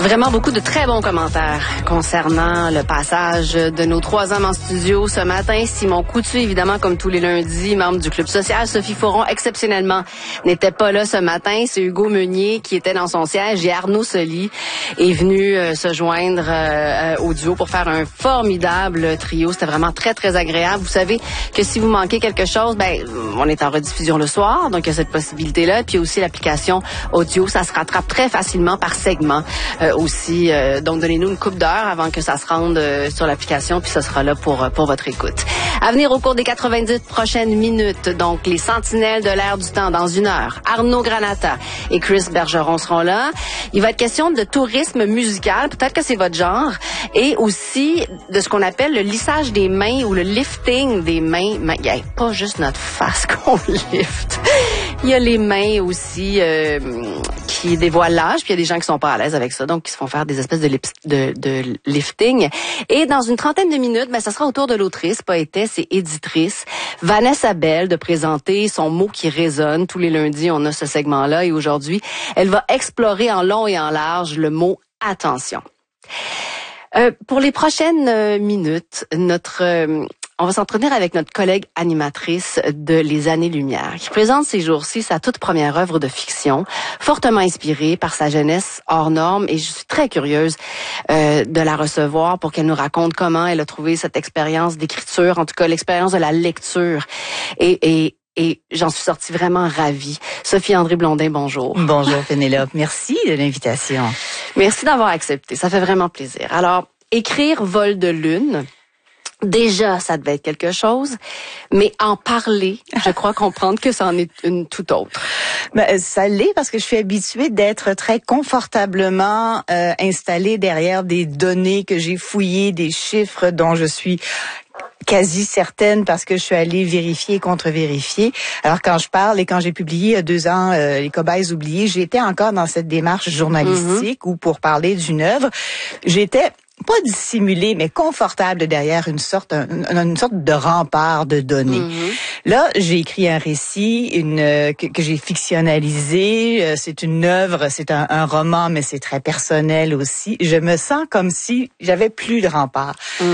Vraiment beaucoup de très bons commentaires concernant le passage de nos 3 hommes en studio ce matin. Simon Coutu, évidemment, comme tous les lundis, membre du Club social. Sophie Fauron, exceptionnellement, n'était pas là ce matin. C'est Hugo Meunier qui était dans son siège et Arnaud Soli est venu se joindre au duo pour faire un formidable trio. C'était vraiment très, très agréable. Vous savez que si vous manquez quelque chose, on est en rediffusion le soir, donc il y a cette possibilité-là. Puis aussi l'application audio, ça se rattrape très facilement par segment. Aussi, donc donnez-nous une couple d'heures avant que ça se rende sur l'application, puis ça sera là pour votre écoute. À venir au cours des 90 prochaines minutes, donc les sentinelles de l'air du temps dans 1 heure. Arnaud Granata et Chris Bergeron seront là. Il va être question de tourisme musical, peut-être que c'est votre genre, et aussi de ce qu'on appelle le lissage des mains ou le lifting des mains. Il n'y a pas juste notre face qu'on lift. Il y a les mains aussi qui dévoilent l'âge, puis il y a des gens qui sont pas à l'aise avec ça, donc qui se font faire des espèces de lifting. Et dans une trentaine de minutes, ça sera au tour de l'autrice, poétesse et éditrice Vanessa Bell de présenter son mot qui résonne. Tous les lundis, on a ce segment-là, et aujourd'hui, elle va explorer en long et en large le mot « attention ». Pour les prochaines minutes, on va s'entretenir avec notre collègue animatrice de Les Années-Lumière, qui présente ces jours-ci sa toute première œuvre de fiction, fortement inspirée par sa jeunesse hors norme, et je suis très curieuse de la recevoir pour qu'elle nous raconte comment elle a trouvé cette expérience d'écriture, en tout cas l'expérience de la lecture, et j'en suis sortie vraiment ravie. Sophie-André Blondin, bonjour. Bonjour Pénélope, merci de l'invitation. Merci d'avoir accepté, ça fait vraiment plaisir. Alors, écrire Vol de lune, déjà, ça devait être quelque chose, mais en parler, je crois comprendre que ça en est une toute autre. Ça l'est parce que je suis habituée d'être très confortablement installée derrière des données que j'ai fouillées, des chiffres dont je suis quasi certaine parce que je suis allée vérifier et contre-vérifier. Alors quand je parle et quand j'ai publié il y a 2 ans Les Cobayes oubliés, j'étais encore dans cette démarche journalistique où pour parler d'une œuvre, j'étais pas dissimulée, mais confortable derrière une sorte de rempart de données. Là, j'ai écrit un récit, que j'ai fictionnalisé. C'est une œuvre, c'est un roman, mais c'est très personnel aussi. Je me sens comme si j'avais plus de rempart.